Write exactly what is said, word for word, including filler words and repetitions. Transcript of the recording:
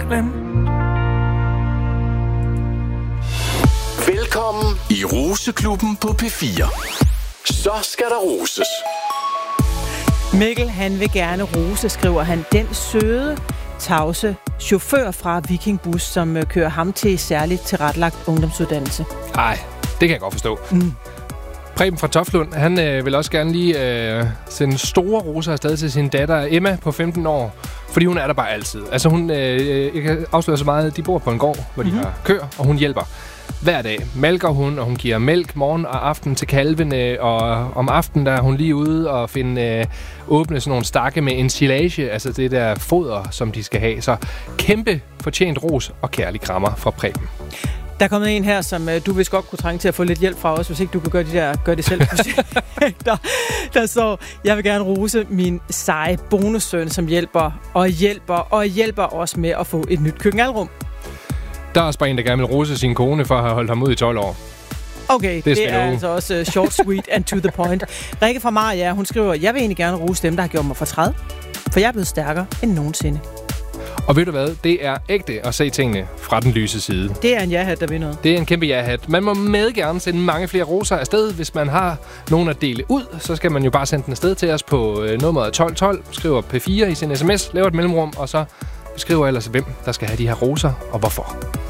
glemme. Velkommen i Roseklubben på P fire. Så skal der roses. Mikkel, han vil gerne rose, skriver han, den søde, tavse chauffør fra Viking Bus, som kører ham til særligt tilrettelagt ungdomsuddannelse. Ej, det kan jeg godt forstå. Mm. Preben fra Toftlund, han øh, vil også gerne lige øh, sende store roser afsted til sin datter Emma på femten år, fordi hun er der bare altid. Altså hun, øh, jeg kan afsløre så meget, de bor på en gård, hvor de mm-hmm. har køer, og hun hjælper hver dag. Malker hun, og hun giver mælk morgen og aften til kalvene, og om aftenen der er hun lige ude og finde, øh, åbne sådan nogle stakke med ensilage, altså det der foder, som de skal have. Så kæmpe fortjent ros og kærlig krammer fra Preben. Der er kommet en her, som øh, du vist godt kunne trænge til at få lidt hjælp fra os, hvis ikke du kan gøre, de der, gøre det selv. der, der står, jeg vil gerne rose min seje bonussøn, som hjælper og hjælper og hjælper os med at få et nyt køkkenalrum. Der er også bare en, der gerne vil rose sin kone for at have holdt ham ud i tolv år. Okay, det, det er altså også uh, short, sweet and to the point. Rikke fra Maria, hun skriver, jeg vil egentlig gerne rose dem, der har gjort mig fortræd, for jeg er blevet stærkere end nogensinde. Og ved du hvad? Det er ægte at se tingene fra den lyse side. Det er en ja-hat, der vil noget. Det er en kæmpe ja-hat. Man må med gerne sende mange flere roser afsted. Hvis man har nogen at dele ud, så skal man jo bare sende den afsted til os på øh, nummeret tolv tolv. Skriver P fire i sin sms, laver et mellemrum, og så skriver ellers, hvem der skal have de her roser og hvorfor.